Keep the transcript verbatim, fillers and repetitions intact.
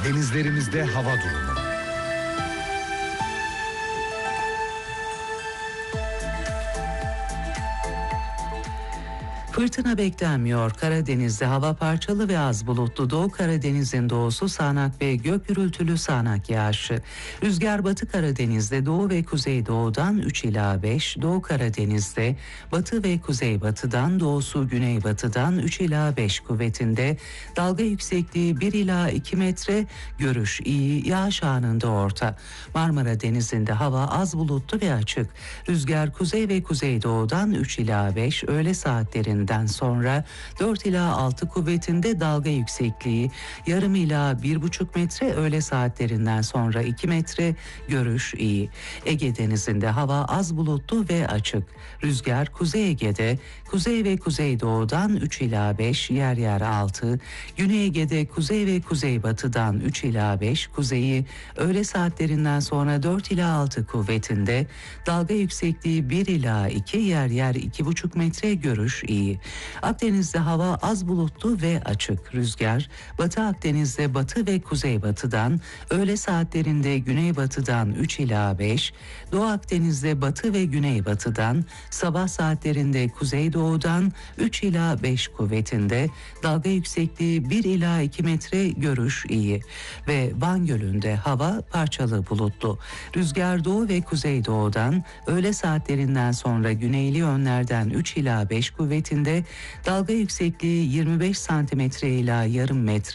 Denizlerimizde hava durumu. Fırtına beklenmiyor. Karadeniz'de hava parçalı ve az bulutlu. Doğu Karadeniz'in doğusu sağanak ve gök gürültülü sağanak yağışı. Rüzgar Batı Karadeniz'de doğu ve kuzeydoğudan üç ila beş, Doğu Karadeniz'de batı ve kuzeybatıdan, doğusu güneybatıdan üç ila beş kuvvetinde. Dalga yüksekliği bir ila iki metre, görüş iyi, yağış anında orta. Marmara Denizi'nde hava az bulutlu ve açık. Rüzgar kuzey ve kuzeydoğudan üç ila beş, öğle saatlerinde sonra dört ila altı kuvvetinde, dalga yüksekliği yarım ila bir buçuk metre, öğle saatlerinden sonra iki metre, görüş iyi. Ege Denizi'nde hava az bulutlu ve açık. Rüzgar Kuzey Ege'de kuzey ve kuzeydoğudan üç ila beş, yer yer altı, Güney Ege'de kuzey ve kuzeybatıdan üç ila beş, kuzeyi öğle saatlerinden sonra dört ila altı kuvvetinde, dalga yüksekliği bir ila iki, yer yer iki buçuk metre, görüş iyi. Akdeniz'de hava az bulutlu ve açık. Rüzgar Batı Akdeniz'de batı ve kuzeybatıdan, öğle saatlerinde güneybatıdan üç ila beş, Doğu Akdeniz'de batı ve güneybatıdan, sabah saatlerinde kuzeydoğudan üç ila beş kuvvetinde, dalga yüksekliği bir ila iki metre, görüş iyi. Ve Van Gölü'nde hava parçalı bulutlu. Rüzgar doğu ve kuzeydoğudan, öğle saatlerinden sonra güneyli yönlerden üç ila beş kuvvetinde, dalga yüksekliği yirmi beş santimetre ila yarım metre,